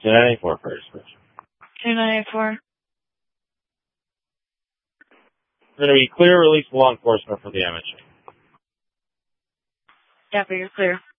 294 first. 294. We're going to be clear release law enforcement for the MHA. Yeah, but you're clear.